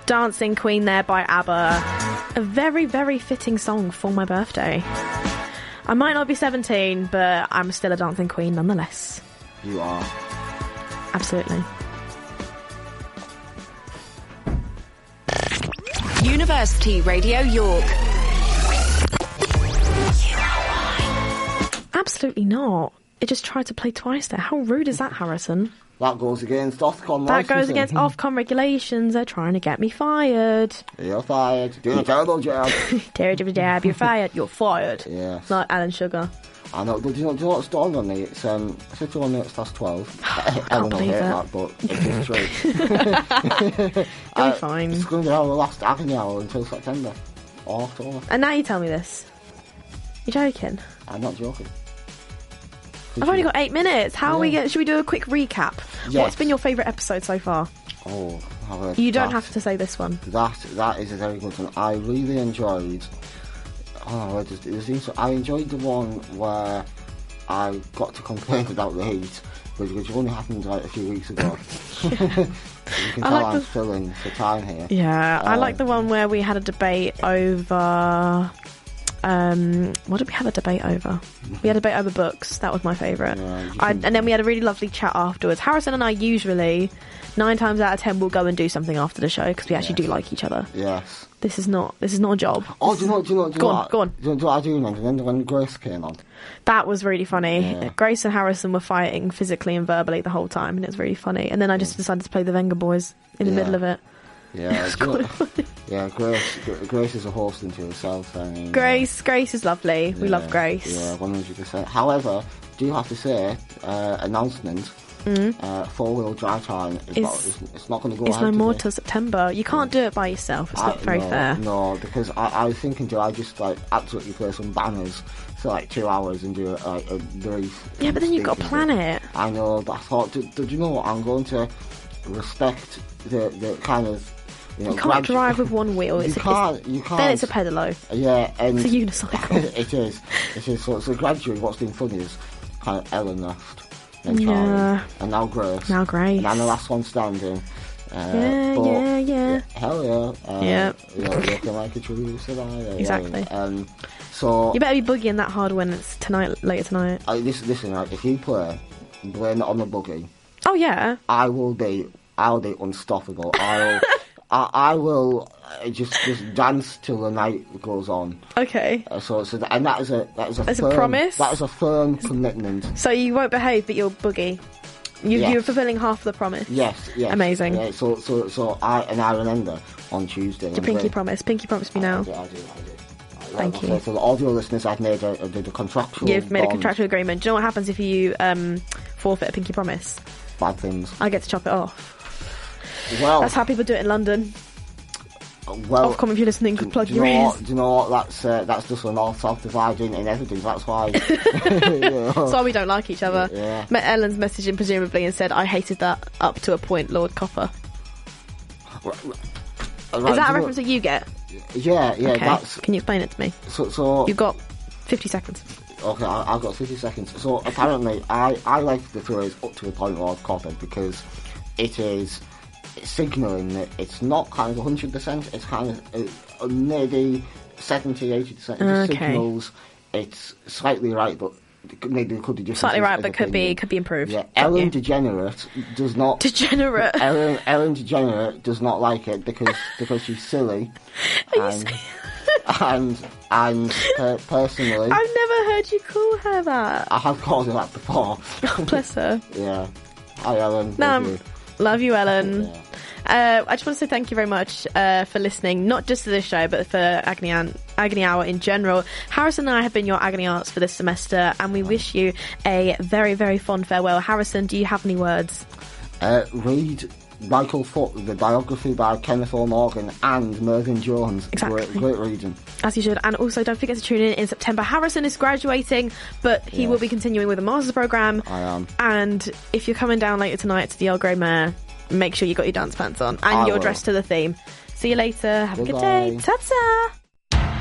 Dancing Queen there by ABBA. A very, very fitting song for my birthday. I might not be 17, but I'm still a dancing queen nonetheless. You are. Absolutely. University Radio York. Absolutely not. It just tried to play twice there. How rude is that, Harrison? That goes against Ofcom That goes licensing. against Ofcom regulations. They're trying to get me fired. You're fired. Doing a terrible job. Terrible job. You're fired. You're fired. Yeah. Like Alan Sugar. I know. Do you know what's dawned on me? It's 51 minutes past 12. I Ellen will believe hate it. that, but it is true. You'll be fine. It's going to be our last agony hour until September or October. And now you tell me this. You're joking? I'm not joking. I've only got 8 minutes. How are we get? Should we do a quick recap? Yes. What's been your favourite episode so far? Oh, You don't have to say this one. That is a very good one. I really enjoyed. I enjoyed the one where I got to complain about the heat, which only happened like a few weeks ago. You can tell I'm filling for time here. Yeah, I like the one where we had a debate over. What did we have a debate over? We had a debate over books. That was my favourite. Yeah, and then we had a really lovely chat afterwards. Harrison and I usually, 9 times out of 10, will go and do something after the show because we actually do like each other. Yes. This is not a job. Oh, do you know? Go on. Do you know what I do remember? Then when Grace came on. That was really funny. Yeah. Grace and Harrison were fighting physically and verbally the whole time, and it was really funny. And then I just decided to play the Venga Boys in the middle of it. Yeah, Grace is a host into herself. I mean, Grace is lovely. We love Grace. Yeah, 100%. However, do you have to say, announcement, 4-wheel drive time it's not going to go It's ahead no more today. till September. You can't do it by yourself. It's not very fair. No, because I was thinking, do I just like absolutely play some banners for like 2 hours and do a brief? Yeah, but then you've got to plan it. I know, but I thought, do you know what? I'm going to respect the kind of. You can't drive with one wheel. You can't. Then it's a pedalo. Yeah, and it's a unicycle. It is. So gradually, what's been funny is kind of Ellen left, and Charlie, and now Grace. And I'm the last one standing. Yeah. Hell yeah. Looking like a true survivor. Exactly. So you better be boogieing that hard when it's later tonight. Listen, right, if you play Blame It on the Boogie. Oh yeah. I'll be unstoppable. I will just dance till the night goes on. Okay. And that is a promise. That is a firm commitment. So you won't behave, but you'll boogie. You're fulfilling half of the promise. Yes. Amazing. Yeah, so I remember on Tuesday. Your pinky promise. Pinky promise me now. I do. Thank you. For the audio listeners, I've made a contractual. You've made bond. a contractual agreement. Do you know what happens if you forfeit a pinky promise? Bad things. I get to chop it off. Well, that's how people do it in London. Well, Ofcom, if you're listening, plug your ears. Do you know what? That's just a north-south divide in everything. That's why. That's why we don't like each other. Yeah. Ellen's messaging presumably and said, "I hated that up to a point, Lord Copper." Right, is that a reference that you get? Yeah. Okay. Can you explain it to me? So you've got 50 seconds. Okay, I've got 50 seconds. So apparently, I like the phrase "up to a point, Lord Copper" because it is signalling that it's not kind of 100%, it's kind of maybe 70-80%. It just signals it's slightly right, but maybe it could be just slightly right, but could be improved. Yeah, Ellen DeGenerate does not. Degenerate. Ellen DeGenerate does not like it because she's silly. And personally, I've never heard you call her that. I have called her that before. Oh, bless her. Yeah. Hi, Ellen. Love you, Ellen. Yeah. I just want to say thank you very much for listening, not just to this show, but for Agony Hour in general. Harrison and I have been your Agony Aunts for this semester, and we wish you a very, very fond farewell. Harrison, do you have any words? Read Michael Foot, the biography by Kenneth O'Morgan and Mervyn Jones. Exactly. Great reading. As you should. And also don't forget to tune in September. Harrison is graduating, but he will be continuing with a master's programme. I am. And if you're coming down later tonight to the Earl Grey Mare, make sure you got your dance pants on and you're dressed to the theme. See you later. Have a good day. Ta-ta!